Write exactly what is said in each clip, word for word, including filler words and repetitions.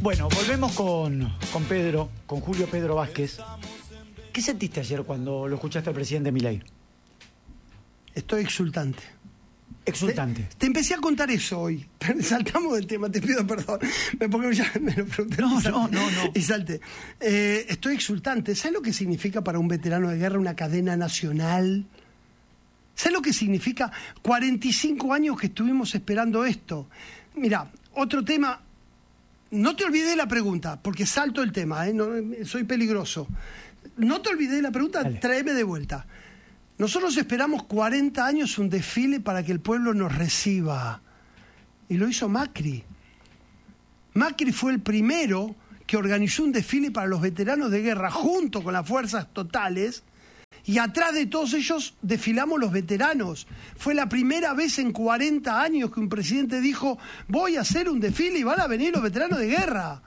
Bueno, volvemos con, con Pedro, con Julio Pedro Vázquez. ¿Qué sentiste ayer cuando lo escuchaste al presidente Milei? Estoy exultante. Exultante. Te, te empecé a contar eso hoy. Saltamos del tema, te pido perdón. Porque ya me lo pregunté. No, no, no, no. Y salte. Eh, estoy exultante. ¿Sabes lo que significa para un veterano de guerra una cadena nacional? ¿Sabes lo que significa? cuarenta y cinco años que estuvimos esperando esto. Mira, otro tema. No te olvides la pregunta, porque salto el tema, ¿eh? No, soy peligroso. No te olvides la pregunta, Dale. Tráeme de vuelta. Nosotros esperamos cuarenta años un desfile para que el pueblo nos reciba. Y lo hizo Macri. Macri fue el primero que organizó un desfile para los veteranos de guerra junto con las fuerzas totales. Y atrás de todos ellos desfilamos los veteranos. Fue la primera vez en cuarenta años que un presidente dijo: voy a hacer un desfile y van a venir los veteranos de guerra.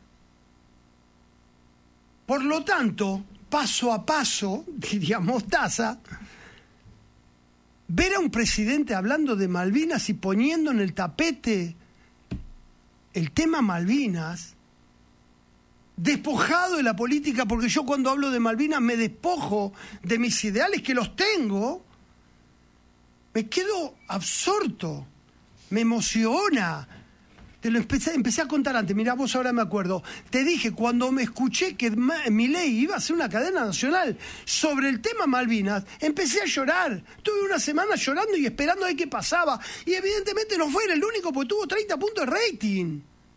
Por lo tanto, paso a paso, diría Mostaza, ver a un presidente hablando de Malvinas y poniendo en el tapete el tema Malvinas, despojado de la política, porque yo cuando hablo de Malvinas me despojo de mis ideales, que los tengo, me quedo absorto, me emociona. Te lo empecé, empecé a contar antes, mirá, vos ahora me acuerdo. Te dije, cuando me escuché que Milei iba a hacer una cadena nacional sobre el tema Malvinas, empecé a llorar. Tuve una semana llorando y esperando a ver qué pasaba. Y evidentemente no fue el único, porque tuvo treinta puntos de rating.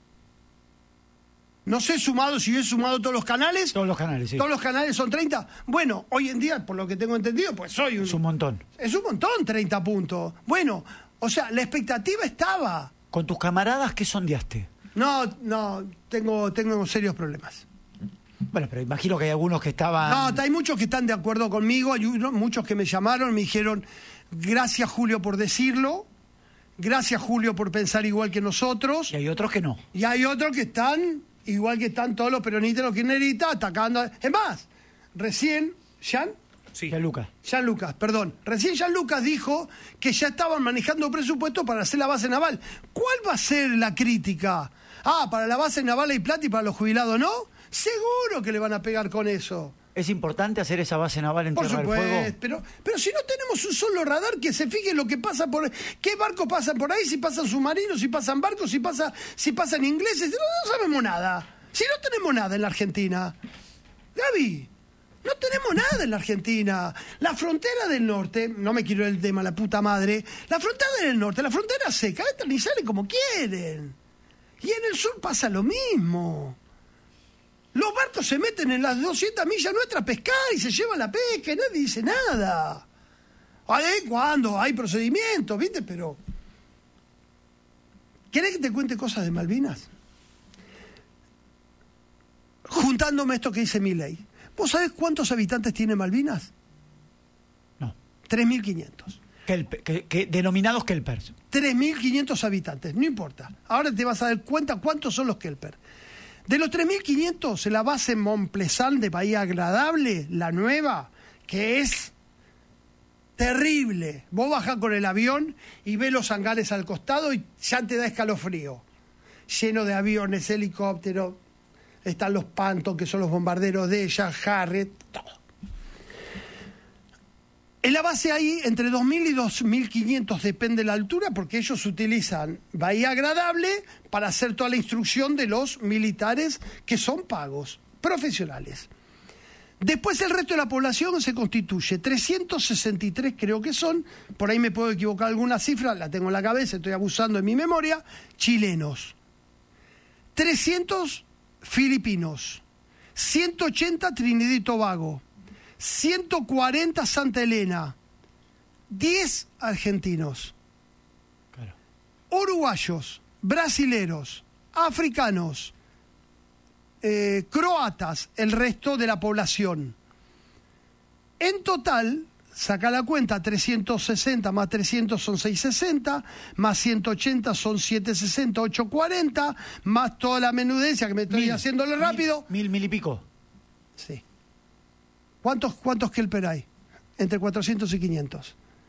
No sé sumado, si yo he sumado todos los canales. Todos los canales, sí. Todos los canales son treinta. Bueno, hoy en día, por lo que tengo entendido, pues soy un... Es un montón. Es un montón, treinta puntos. Bueno, o sea, la expectativa estaba. ¿Con tus camaradas qué sondeaste? No, no, tengo, tengo serios problemas. Bueno, pero imagino que hay algunos que estaban... No, hay muchos que están de acuerdo conmigo, hay unos, muchos que me llamaron, me dijeron, gracias Julio por decirlo, gracias Julio por pensar igual que nosotros. Y hay otros que no. Y hay otros que están, igual que están todos los peronistas y los kirchneristas, atacando. Es más, recién, ¿Jean? Sí. Jean Lucas. Jean Lucas, perdón. Recién Jean Lucas dijo que ya estaban manejando presupuesto para hacer la base naval. ¿Cuál va a ser la crítica? Ah, para la base naval hay plata y para los jubilados no. Seguro que le van a pegar con eso. ¿Es importante hacer esa base naval en por Tierra supuesto, del Fuego? Pero, pero si no tenemos un solo radar que se fije en lo que pasa por... ¿Qué barcos pasan por ahí? Si pasan submarinos, si pasan barcos, si, pasa, si pasan ingleses. No, no sabemos nada. Si no tenemos nada en la Argentina. Gaby... No tenemos nada en la Argentina. La frontera del norte, no me quiero el tema, la puta madre, la frontera del norte, la frontera seca, entran y salen como quieren. Y en el sur pasa lo mismo. Los barcos se meten en las doscientas millas nuestras a pescar y se llevan la pesca y nadie dice nada. Ahí cuando hay procedimientos, ¿viste? Pero... ¿Querés que te cuente cosas de Malvinas? Juntándome esto que dice Milei. ¿Vos sabés cuántos habitantes tiene Malvinas? No. tres mil quinientos. Kelp, que, que, denominados Kelpers. tres mil quinientos habitantes, no importa. Ahora te vas a dar cuenta cuántos son los Kelpers. De los tres mil quinientos, en la base Montplezán de Bahía Agradable, la nueva, que es terrible. Vos bajás con el avión y ves los hangares al costado y ya te da escalofrío. Lleno de aviones, helicópteros... Están los Pantos, que son los bombarderos de ella, Harriet, todo. En la base hay entre dos mil y dos mil quinientos, depende de la altura, porque ellos utilizan Bahía Agradable para hacer toda la instrucción de los militares que son pagos, profesionales. Después el resto de la población se constituye, trescientos sesenta y tres creo que son, por ahí me puedo equivocar alguna cifra, la tengo en la cabeza, estoy abusando de mi memoria, chilenos. trescientos filipinos, ciento ochenta Trinidad y Tobago, ciento cuarenta Santa Elena, diez argentinos, claro. Uruguayos, brasileros, africanos, eh, croatas, el resto de la población. En total, saca la cuenta, trescientos sesenta más trescientos son seiscientos sesenta, más ciento ochenta son setecientos sesenta, ochocientos cuarenta, más toda la menudencia que me estoy mil, haciéndole rápido. Mil, mil, mil y pico. Sí. ¿Cuántos, cuántos Kelper hay? Entre cuatrocientos y quinientos.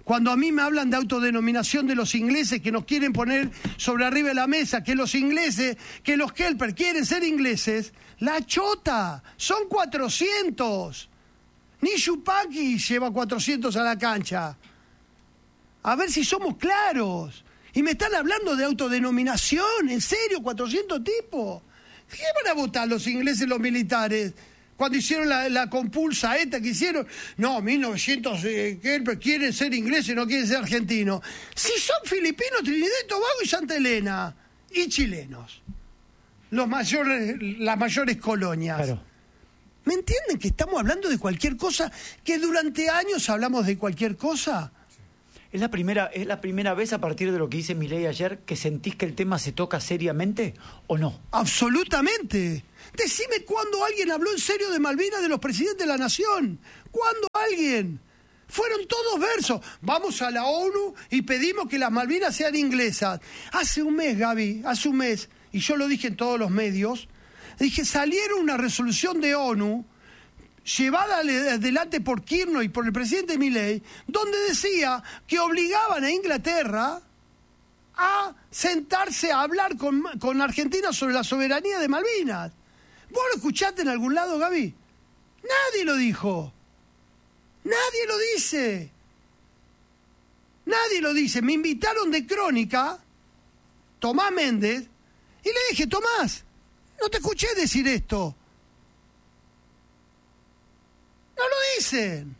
Cuando a mí me hablan de autodenominación de los ingleses que nos quieren poner sobre arriba de la mesa, que los ingleses, que los Kelper quieren ser ingleses, la chota, son cuatrocientos. Ni Yupaki lleva cuatrocientos a la cancha. A ver si somos claros. Y me están hablando de autodenominación, ¿en serio? ¿cuatrocientos tipos? ¿Qué van a votar los ingleses, los militares? Cuando hicieron la, la compulsa esta que hicieron, no, mil novecientos, eh, quieren ser ingleses, no quieren ser argentinos. Si son filipinos, Trinidad y Tobago y Santa Elena, y chilenos, los mayores, las mayores colonias. Claro. ¿Me entienden que estamos hablando de cualquier cosa, que durante años hablamos de cualquier cosa? ¿Es la primera, es la primera vez a partir de lo que dice Milei ayer que sentís que el tema se toca seriamente o no? Absolutamente. Decime cuándo alguien habló en serio de Malvinas de los presidentes de la nación. ¿Cuándo alguien? Fueron todos versos. Vamos a la ONU y pedimos que las Malvinas sean inglesas. Hace un mes, Gaby, hace un mes, y yo lo dije en todos los medios, dije, salieron una resolución de ONU llevada adelante por Kirchner y por el presidente Milei, donde decía que obligaban a Inglaterra a sentarse a hablar con, con Argentina sobre la soberanía de Malvinas. ¿Vos lo escuchaste en algún lado, Gaby? Nadie lo dijo. Nadie lo dice. Nadie lo dice. Me invitaron de Crónica, Tomás Méndez, y le dije, Tomás, no te escuché decir esto. No lo dicen.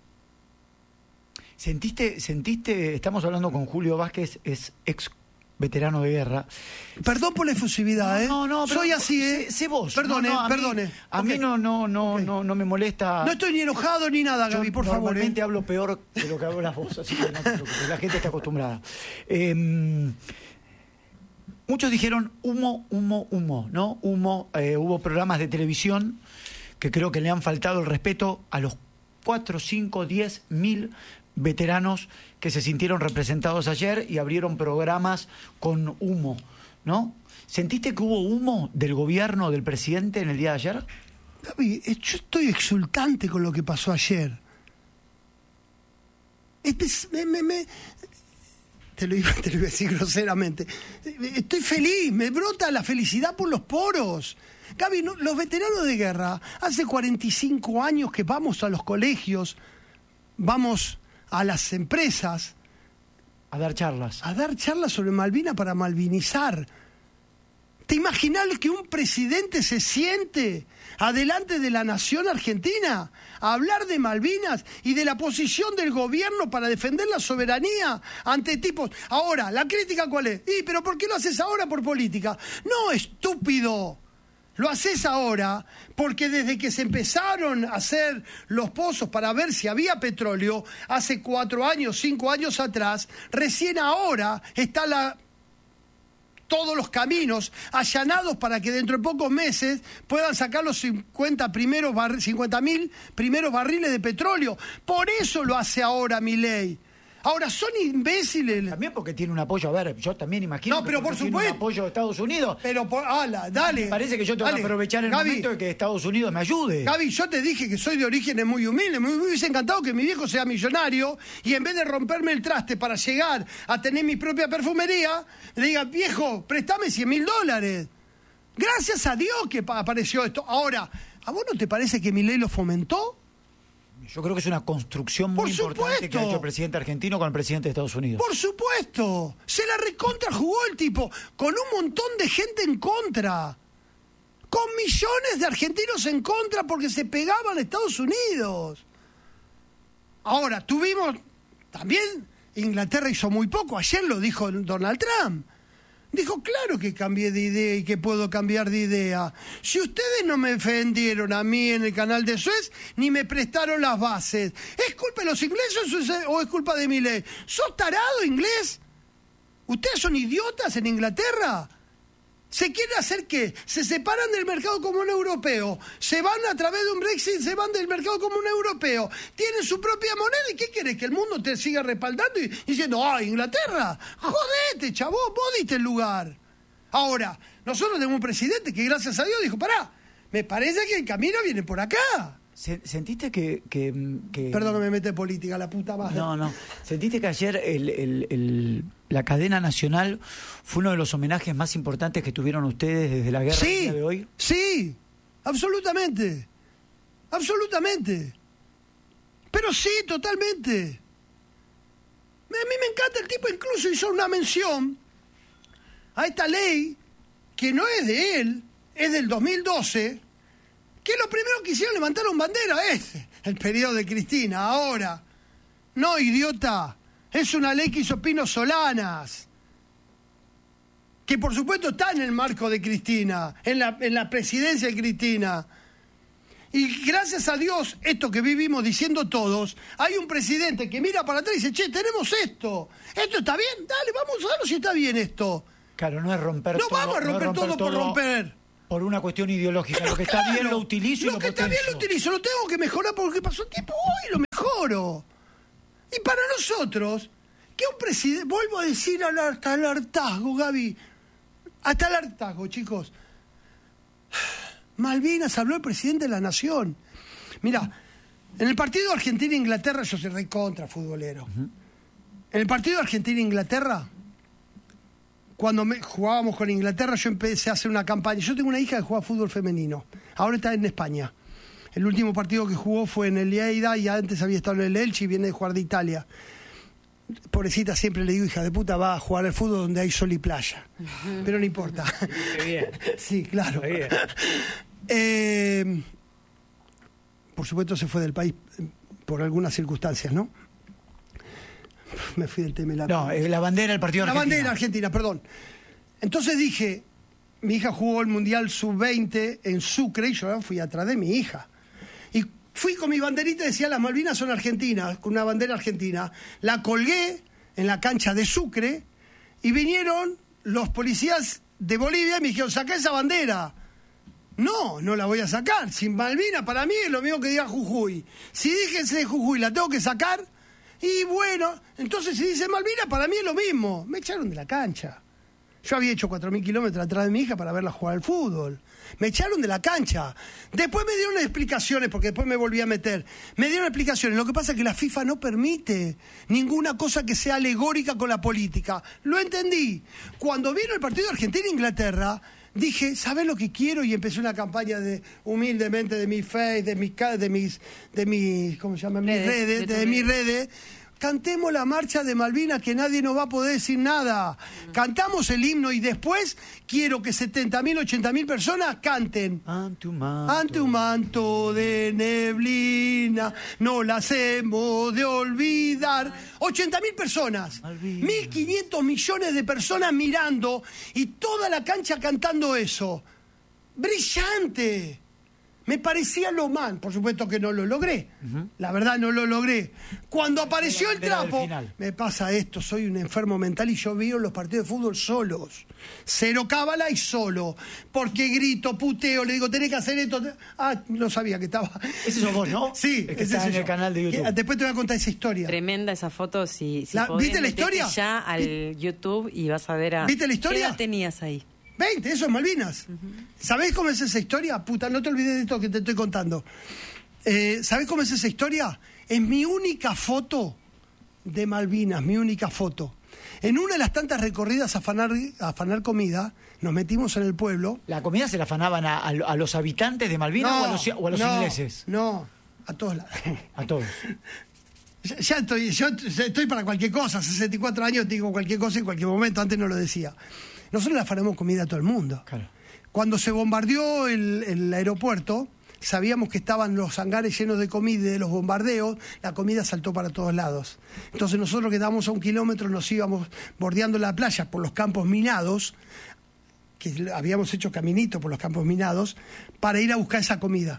¿Sentiste, sentiste, estamos hablando con Julio Vázquez, es ex veterano de guerra. Perdón por la efusividad, ¿eh? No, no, pero soy así, ¿eh? Sé, sé vos. Perdone, no, no, a perdone. Mí, a okay. mí no, no, no, okay. no, no me molesta. No estoy ni enojado ni nada, Gaby, Yo por favor. Normalmente ¿eh? hablo peor de lo que hablas vos, así que no te preocupes, la gente está acostumbrada. Eh, muchos dijeron humo, humo, humo, ¿no? Humo, eh, hubo programas de televisión que creo que le han faltado el respeto a los cuatro, cinco, diez mil veteranos que se sintieron representados ayer y abrieron programas con humo, ¿no? ¿Sentiste que hubo humo del gobierno del presidente en el día de ayer? Gaby, yo estoy exultante con lo que pasó ayer. Este, me, me, me, te, lo iba, te lo iba a decir groseramente. Estoy feliz, me brota la felicidad por los poros. Gaby, no, los veteranos de guerra, hace cuarenta y cinco años que vamos a los colegios, vamos a las empresas a dar charlas. A dar charlas sobre Malvinas para malvinizar. ¿Te imaginas que un presidente se siente adelante de la nación argentina a hablar de Malvinas y de la posición del gobierno para defender la soberanía ante tipos? Ahora, ¿la crítica cuál es? ¿Y pero por qué lo haces ahora por política? No, estúpido. Lo haces ahora porque desde que se empezaron a hacer los pozos para ver si había petróleo, hace cuatro años, cinco años atrás, recién ahora está la, todos los caminos allanados para que dentro de pocos meses puedan sacar los cincuenta primeros bar, cincuenta mil primeros barriles de petróleo. Por eso lo hace ahora Milei. Ahora, son imbéciles. También porque tiene un apoyo, a ver, yo también imagino no, pero que por tiene supuesto. un apoyo de Estados Unidos. Pero, por, ala, dale. Me parece que yo tengo dale. que aprovechar el Gaby, momento de que Estados Unidos me ayude. Gaby, yo te dije que soy de orígenes muy humildes. Me hubiese encantado que mi viejo sea millonario y en vez de romperme el traste para llegar a tener mi propia perfumería, le diga, viejo, préstame cien mil dólares. Gracias a Dios que apareció esto. Ahora, ¿a vos no te parece que Milei lo fomentó? Yo creo que es una construcción muy importante que ha hecho el presidente argentino con el presidente de Estados Unidos. Por supuesto. Se la recontra jugó el tipo, con un montón de gente en contra. Con millones de argentinos en contra porque se pegaban a Estados Unidos. Ahora, tuvimos... También Inglaterra hizo muy poco. Ayer lo dijo Donald Trump. Dijo, claro que cambié de idea y que puedo cambiar de idea. Si ustedes no me defendieron a mí en el canal de Suez, ni me prestaron las bases, ¿es culpa de los ingleses o es culpa de Milei? ¿Sos tarado inglés? ¿Ustedes son idiotas en Inglaterra? ¿Se quiere hacer qué? Se separan del mercado común europeo, se van a través de un Brexit, se van del mercado común europeo, tienen su propia moneda y ¿qué querés? ¿Que el mundo te siga respaldando y diciendo, ¡ay, Inglaterra! ¡Jodete, chabón! Vos diste el lugar. Ahora, nosotros tenemos un presidente que gracias a Dios dijo, pará, me parece que el camino viene por acá. ¿Sentiste que, que, que... Perdón que me mete política, la puta madre. No, no. ¿Sentiste que ayer el, el, el, la cadena nacional fue uno de los homenajes más importantes que tuvieron ustedes desde la guerra sí, del día de hoy? Sí, absolutamente. Absolutamente. Pero sí, totalmente. A mí me encanta, el tipo incluso hizo una mención a esta ley que no es de él, es del dos mil doce, que lo primero que hicieron levantaron bandera es el periodo de Cristina. Ahora, no, idiota, es una ley que hizo Pino Solanas, que por supuesto está en el marco de Cristina, en la, en la presidencia de Cristina. Y gracias a Dios, esto que vivimos diciendo todos, hay un presidente que mira para atrás y dice, che, tenemos esto, esto está bien, dale, vamos a ver si está bien esto. Claro, no es romper no todo. Vamos a romper, no romper todo, todo por romper. Por una cuestión ideológica. Pero lo que claro, está bien lo utilizo y lo, lo que potencio. está bien lo utilizo, lo tengo que mejorar porque pasó tiempo, hoy lo mejoro. Y para nosotros, que un presidente, vuelvo a decir hasta el hartazgo, Gaby, hasta el hartazgo, chicos. Malvinas, habló el presidente de la Nación. Mira, en el partido Argentina-Inglaterra yo soy recontra futbolero. Uh-huh. En el partido Argentina-Inglaterra, cuando me, jugábamos con Inglaterra, yo empecé a hacer una campaña. Yo tengo una hija que juega fútbol femenino. Ahora está en España. El último partido que jugó fue en el Lleida y antes había estado en el Elche y viene de jugar de Italia. Pobrecita, siempre le digo, hija de puta, va a jugar al fútbol donde hay sol y playa. Uh-huh. Pero no importa. Qué bien. Sí, claro. Qué bien. Eh, por supuesto se fue del país por algunas circunstancias, ¿no? Me fui del tema. La... No, la bandera del partido La Argentina. bandera argentina, perdón. Entonces dije, mi hija jugó el Mundial sub veinte en Sucre y yo fui atrás de mi hija. Y fui con mi banderita y decía, las Malvinas son argentinas, con una bandera argentina. La colgué en la cancha de Sucre y vinieron los policías de Bolivia y me dijeron, saca esa bandera. No, no la voy a sacar. Sin Malvinas para mí es lo mismo que diga Jujuy. Si dije ese Jujuy, la tengo que sacar. Y bueno, entonces si dice Malvinas para mí es lo mismo. Me echaron de la cancha. Yo había hecho cuatro mil kilómetros atrás de mi hija para verla jugar al fútbol. Me echaron de la cancha. Después me dieron explicaciones, porque después me volví a meter. Me dieron explicaciones. Lo que pasa es que la FIFA no permite ninguna cosa que sea alegórica con la política. Lo entendí. Cuando vino el partido de Argentina-Inglaterra, dije, ¿sabés lo que quiero? Y empecé una campaña de humildemente de mi face, de mis, de mis, de mis, ¿cómo se llama? Mis redes, de, de mis redes. Cantemos la marcha de Malvinas que nadie nos va a poder decir nada. Cantamos el himno y después quiero que setenta mil, ochenta mil personas canten. Ante un manto. Ante un manto de neblina, no las hemos de olvidar. ochenta mil personas. Malvinas. mil quinientos millones de personas mirando y toda la cancha cantando eso. Brillante. Me parecía lo mal, por supuesto que no lo logré. Uh-huh. La verdad no lo logré. Cuando apareció el trapo, me pasa esto, soy un enfermo mental y yo veo los partidos de fútbol solos. Cero cábala y solo. Porque grito, puteo, le digo, tenés que hacer esto. Ah, no sabía que estaba. Ese sos vos, ¿no? Sí, es que está en el canal de YouTube. Después te voy a contar esa historia. Tremenda esa foto, si, si la, podés, ¿viste la historia? Ya al YouTube y vas a ver a... ¿Viste la historia? ¿Qué edad tenías ahí? veinte, eso es Malvinas. Uh-huh. ¿Sabés cómo es esa historia? Puta, no te olvides de esto que te estoy contando. Eh, ¿Sabés cómo es esa historia? Es mi única foto de Malvinas, mi única foto. En una de las tantas recorridas a afanar, a afanar comida, nos metimos en el pueblo. ¿La comida se la afanaban a, a, a los habitantes de Malvinas no, o a los, o a los no, ingleses? No, a todos lados. A todos. Ya, ya estoy, yo estoy para cualquier cosa, sesenta y cuatro años digo cualquier cosa en cualquier momento, antes no lo decía. Nosotros le afanamos comida a todo el mundo. Claro. Cuando se bombardeó el, el aeropuerto, sabíamos que estaban los hangares llenos de comida y de los bombardeos, la comida saltó para todos lados. Entonces nosotros que estábamos a un kilómetro nos íbamos bordeando la playa por los campos minados, que habíamos hecho caminito por los campos minados, para ir a buscar esa comida.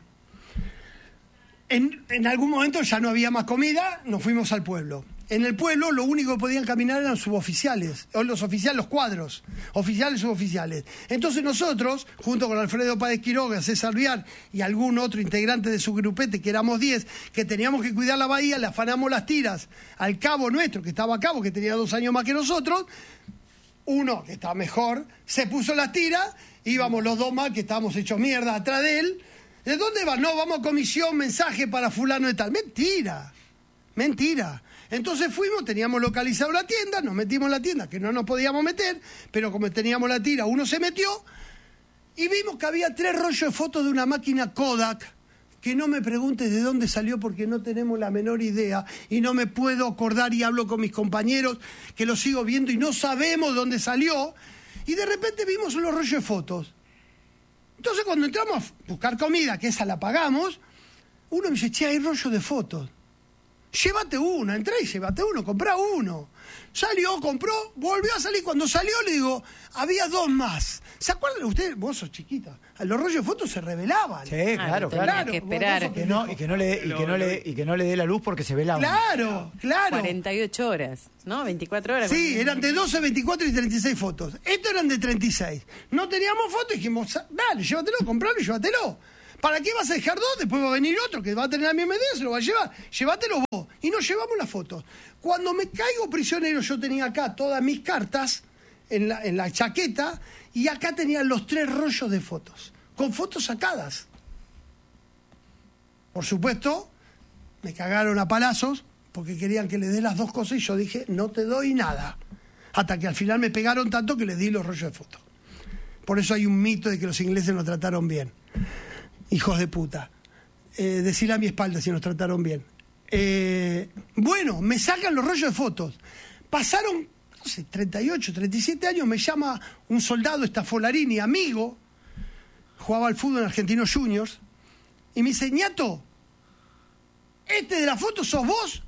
En, en algún momento ya no había más comida, nos fuimos al pueblo. En el pueblo lo único que podían caminar eran suboficiales, o los oficiales, los cuadros, oficiales, suboficiales. Entonces nosotros, junto con Alfredo Páez Quiroga, César Viar y algún otro integrante de su grupete, que éramos diez, que teníamos que cuidar la bahía, le afanamos las tiras al cabo nuestro, que estaba a cabo, que tenía dos años más que nosotros. Uno, que estaba mejor, se puso las tiras, íbamos los dos más, que estábamos hechos mierda, atrás de él, ¿De dónde va? No, vamos a comisión, mensaje para fulano de tal. Mentira, mentira. Entonces fuimos, teníamos localizado la tienda, nos metimos en la tienda, que no nos podíamos meter, pero como teníamos la tira, uno se metió, y vimos que había tres rollos de fotos de una máquina Kodak, que no me preguntes de dónde salió porque no tenemos la menor idea, y no me puedo acordar, y hablo con mis compañeros, que lo sigo viendo, y no sabemos dónde salió, y de repente vimos los rollos de fotos. Entonces cuando entramos a buscar comida, que esa la pagamos, uno me dice, che, hay rollos de fotos. Llévate uno, entré y llévate uno, comprá uno. Salió, compró, volvió a salir. Cuando salió le digo, había dos más. ¿Se acuerdan ustedes? Vos sos chiquita. Los rollos de fotos se revelaban. Sí, claro, Ah, claro. que esperar. Y que no, y que no le, y que no le, y que no le dé la luz porque se velaban. Claro, claro. cuarenta y ocho horas, ¿no? veinticuatro horas. Sí, eran de doce, veinticuatro y treinta y seis fotos. Estos eran de treinta y seis. No teníamos fotos y dijimos, dale, llévatelo, compralo y llévatelo. ¿Para qué vas a dejar dos? Después va a venir otro que va a tener la misma medida, se lo va a llevar. Llévatelo vos. Y nos llevamos las fotos. Cuando me caigo prisionero, yo tenía acá todas mis cartas en la, en la chaqueta y acá tenía los tres rollos de fotos, con fotos sacadas. Por supuesto, me cagaron a palazos porque querían que le dé las dos cosas y yo dije, no te doy nada. Hasta que al final me pegaron tanto que les di los rollos de fotos. Por eso hay un mito de que los ingleses nos trataron bien. Hijos de puta. Eh, decir a mi espalda si nos trataron bien. Eh, bueno, me sacan los rollos de fotos. Pasaron, no sé, treinta y ocho, treinta y siete años, me llama un soldado Stafolarini, amigo, jugaba al fútbol en Argentinos Juniors, y me dice, ñato, ¿este de la foto sos vos?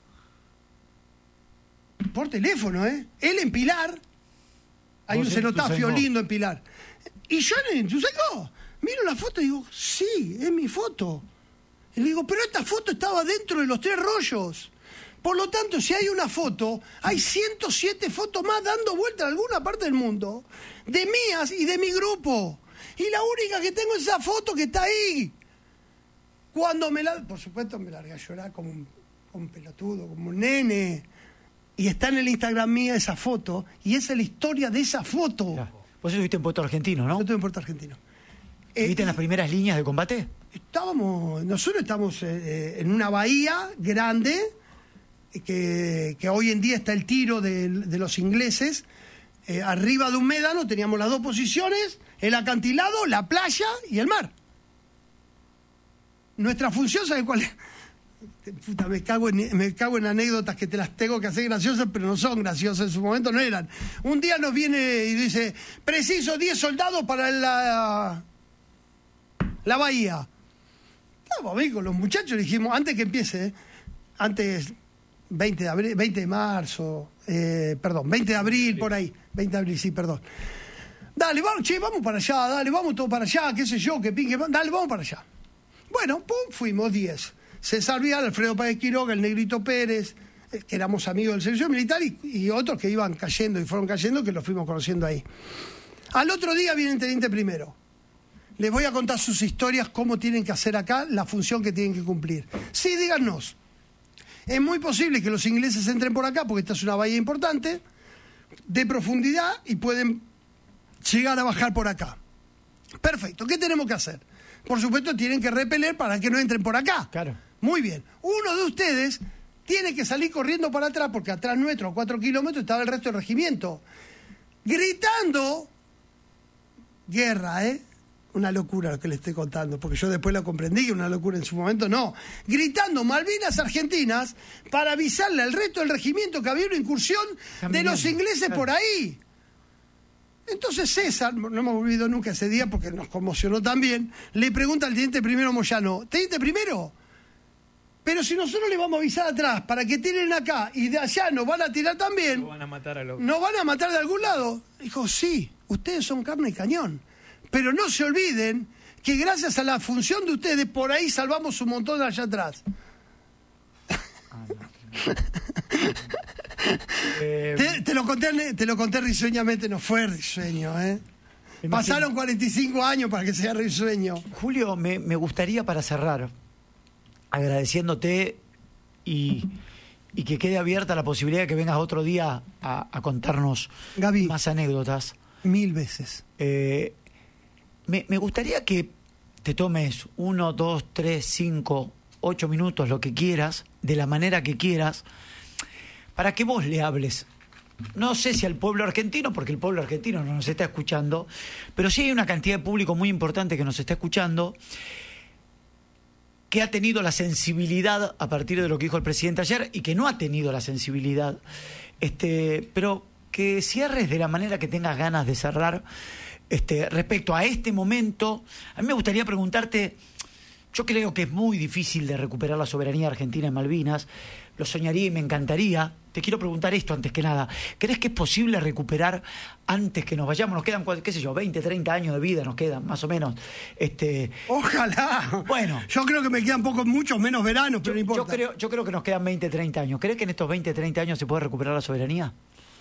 Por teléfono, ¿eh? Él en Pilar, hay un cenotafio lindo en Pilar. Y yo en Ituzaingó, miro la foto y digo, sí, es mi foto. Y le digo, pero esta foto estaba dentro de los tres rollos. Por lo tanto, si hay una foto, hay ciento siete fotos más dando vuelta en alguna parte del mundo, de mías y de mi grupo. Y la única que tengo es esa foto que está ahí. Cuando me la... Por supuesto me largué a llorar como un, como un pelotudo, como un nene. Y está en el Instagram mía esa foto, y esa es la historia de esa foto. Ya. Vos estuviste en Puerto Argentino, ¿no? Yo estuve en Puerto Argentino. ¿Viste Eh, en las primeras líneas de combate? Estábamos, nosotros estamos eh, en una bahía grande, que, que hoy en día está el tiro de, de los ingleses. Eh, arriba de un médano teníamos las dos posiciones, el acantilado, la playa y el mar. Nuestra función, ¿sabes cuál es? Puta, me cago en, me cago en anécdotas que te las tengo que hacer graciosas, pero no son graciosas, en su momento no eran. Un día nos viene y dice, preciso diez soldados para la, la bahía. Estábamos ahí con los muchachos, le dijimos, antes que empiece, ¿eh? antes veinte de abril, veinte de marzo, eh, perdón, veinte de abril, por ahí, veinte de abril, sí, perdón. Dale, vamos, che, vamos para allá, dale, vamos todos para allá, qué sé yo, que pinque, dale, vamos para allá. Bueno, pum, fuimos diez. César Vial, Alfredo Páez Quiroga, el Negrito Pérez, eh, que éramos amigos del servicio militar, y, y otros que iban cayendo y fueron cayendo, que los fuimos conociendo ahí. Al otro día viene el teniente primero. Les voy a contar sus historias, cómo tienen que hacer acá, la función que tienen que cumplir. Sí, díganos. Es muy posible que los ingleses entren por acá, porque esta es una bahía importante, de profundidad, y pueden llegar a bajar por acá. Perfecto, ¿qué tenemos que hacer? Por supuesto, tienen que repeler para que no entren por acá. Claro. Muy bien. Uno de ustedes tiene que salir corriendo para atrás, porque atrás nuestro, a cuatro kilómetros, estaba el resto del regimiento. Gritando, guerra, ¿eh? Una locura lo que le estoy contando, porque yo después lo comprendí, que una locura en su momento, no. Gritando Malvinas Argentinas para avisarle al resto del regimiento que había una incursión de los ingleses por ahí. Entonces César, no hemos olvidado nunca ese día porque nos conmocionó también, le pregunta al teniente primero Moyano, ¿teniente primero? Pero si nosotros le vamos a avisar atrás para que tiren acá y de allá nos van a tirar también, Nos van a matar a los... ¿nos van a matar de algún lado? Dijo, sí, ustedes son carne y cañón. Pero no se olviden que gracias a la función de ustedes por ahí salvamos un montón de allá atrás. Ah, no, eh, Te, te lo conté, te lo conté risueñamente, no fue risueño, ¿eh? Pasaron cuarenta y cinco años para que sea risueño. Julio, me, me gustaría para cerrar, agradeciéndote y, y que quede abierta la posibilidad de que vengas otro día a, a contarnos Gaby, más anécdotas. Mil veces. Eh, me, me gustaría que te tomes uno, dos, tres, cinco, ocho minutos, lo que quieras, de la manera que quieras, para que vos le hables. No sé si al pueblo argentino, porque el pueblo argentino no nos está escuchando, pero sí hay una cantidad de público muy importante que nos está escuchando, que ha tenido la sensibilidad a partir de lo que dijo el presidente ayer y que no ha tenido la sensibilidad, este, pero que cierres de la manera que tengas ganas de cerrar. Este, respecto a este momento, a mí me gustaría preguntarte, yo creo que es muy difícil de recuperar la soberanía argentina en Malvinas, lo soñaría y me encantaría. Te quiero preguntar esto antes que nada, ¿crees que es posible recuperar antes que nos vayamos? Nos quedan, qué sé yo, veinte, treinta años de vida, nos quedan más o menos. Este, Ojalá. Bueno. Yo creo que me quedan pocos, muchos menos veranos, pero yo, no importa. Yo creo, yo creo que nos quedan veinte, treinta años. ¿Crees que en estos veinte, treinta años se puede recuperar la soberanía?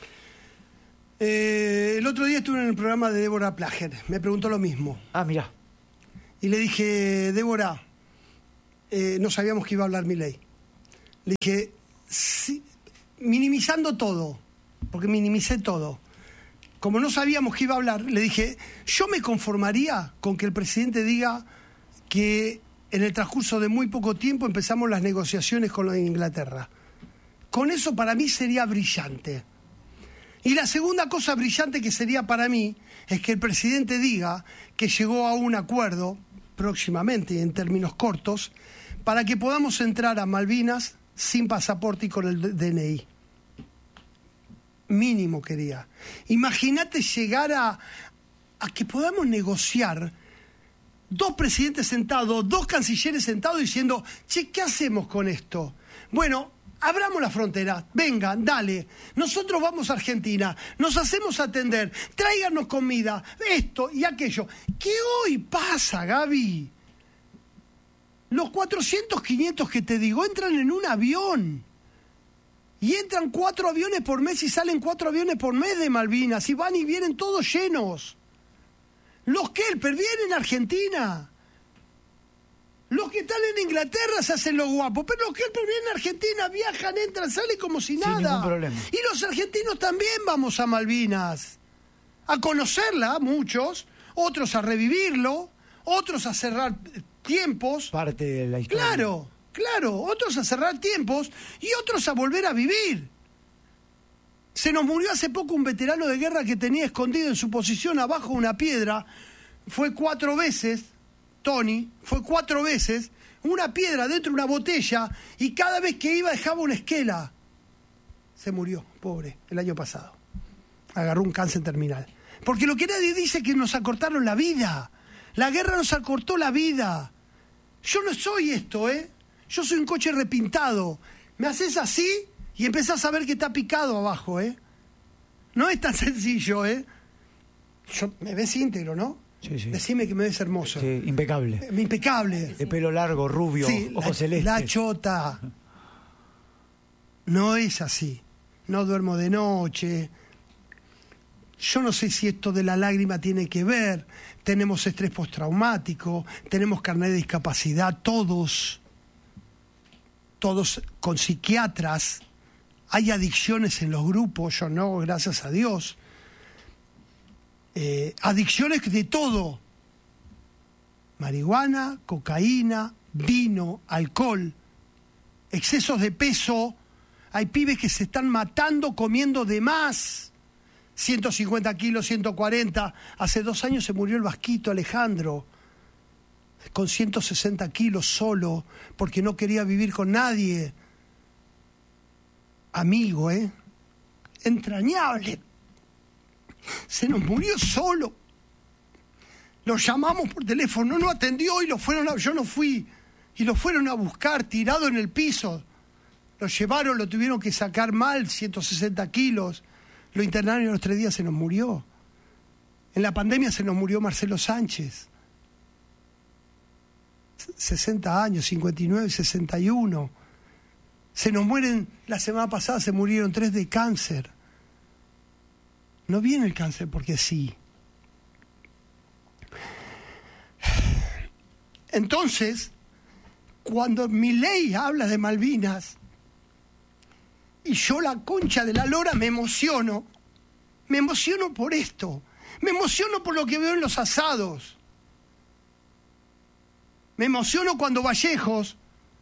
Eh, el otro día estuve en el programa de Débora Plager, me preguntó lo mismo. Ah, mirá. Y le dije, Débora, eh, no sabíamos que iba a hablar Milei. Le dije, sí, minimizando todo, porque minimicé todo. Como no sabíamos que iba a hablar, le dije, yo me conformaría con que el presidente diga que en el transcurso de muy poco tiempo empezamos las negociaciones con Inglaterra. Con eso para mí sería brillante. Y la segunda cosa brillante que sería para mí es que el presidente diga que llegó a un acuerdo próximamente, en términos cortos, para que podamos entrar a Malvinas sin pasaporte y con el D N I. Mínimo quería. Imagínate llegar a, a que podamos negociar dos presidentes sentados, dos cancilleres sentados diciendo, che, ¿qué hacemos con esto? Bueno, abramos la frontera, vengan, dale, nosotros vamos a Argentina, nos hacemos atender, tráiganos comida, esto y aquello. ¿Qué hoy pasa, Gaby? Los cuatrocientos, quinientos que te digo entran en un avión. Y entran cuatro aviones por mes y salen cuatro aviones por mes de Malvinas. Y van y vienen todos llenos. Los Kelper vienen a Argentina. Los que están en Inglaterra se hacen los guapos. Pero los Kelper vienen a Argentina, viajan, entran, salen como si nada. Sin ningún problema. Y los argentinos también vamos a Malvinas. A conocerla, muchos. Otros a revivirlo. Otros a cerrar tiempos. Parte de la historia. Claro. Claro, otros a cerrar tiempos y otros a volver a vivir. Se nos murió hace poco un veterano de guerra que tenía escondido en su posición abajo de una piedra. Fue cuatro veces, Tony, fue cuatro veces, una piedra dentro de una botella y cada vez que iba dejaba una esquela. Se murió, pobre, el año pasado. Agarró un cáncer terminal. Porque lo que nadie dice es que nos acortaron la vida. La guerra nos acortó la vida. Yo no soy esto, ¿eh? Yo soy un coche repintado. Me haces así y empezás a ver que está picado abajo, ¿eh? No es tan sencillo, ¿eh? Yo, me ves íntegro, ¿no? Sí, sí. Decime que me ves hermoso. Sí, impecable. Eh, impecable. De pelo largo, rubio, Sí, ojos la, celestes. la chota. No es así. No duermo de noche. Yo no sé si esto de la lágrima tiene que ver. Tenemos estrés postraumático, tenemos carnet de discapacidad, todos. Todos con psiquiatras, hay adicciones en los grupos, yo no, gracias a Dios. Eh, adicciones de todo. Marihuana, cocaína, vino, alcohol, excesos de peso. Hay pibes que se están matando comiendo de más. ciento cincuenta kilos, ciento cuarenta. Hace dos años se murió el vasquito Alejandro. Con ciento sesenta kilos solo, porque no quería vivir con nadie. Amigo, ¿eh? Entrañable. Se nos murió solo. Lo llamamos por teléfono, no atendió y lo fueron a... Yo no fui. Y lo fueron a buscar tirado en el piso. Lo llevaron, lo tuvieron que sacar mal, ciento sesenta kilos. Lo internaron y a los tres días se nos murió. En la pandemia se nos murió Marcelo Sánchez. sesenta años, cincuenta y nueve, sesenta y uno. Se nos mueren, la semana pasada se murieron tres de cáncer. No viene el cáncer porque sí. Entonces, cuando Milei habla de Malvinas y yo la concha de la lora me emociono, me emociono por esto, me emociono por lo que veo en los asados. Me emociono cuando Vallejos,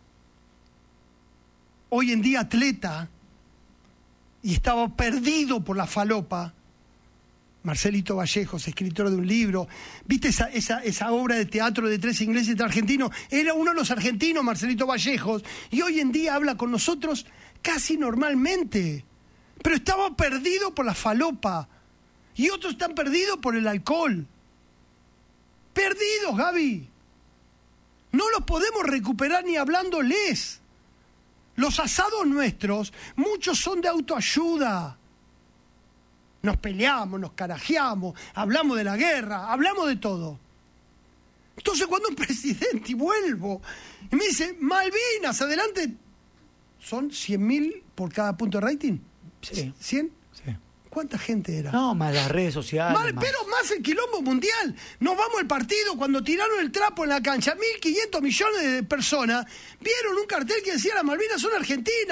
hoy en día atleta, y estaba perdido por la falopa, Marcelito Vallejos, escritor de un libro, ¿viste esa, esa, esa obra de teatro de tres ingleses y tres argentinos? Era uno de los argentinos, Marcelito Vallejos, y hoy en día habla con nosotros casi normalmente, pero estaba perdido por la falopa, y otros están perdidos por el alcohol. Perdidos, Gaby. No los podemos recuperar ni hablándoles. Los asados nuestros, muchos son de autoayuda. Nos peleamos, nos carajeamos, hablamos de la guerra, hablamos de todo. Entonces cuando un presidente, y vuelvo, y me dice, Malvinas, adelante, ¿son cien mil por cada punto de rating? Sí. ¿cien? Sí. ¿Cuánta gente era? No, más las redes sociales. Mal, más. pero más el quilombo mundial. Nos vamos al partido cuando tiraron el trapo en la cancha. mil quinientos millones de personas vieron un cartel que decía las Malvinas son argentinas.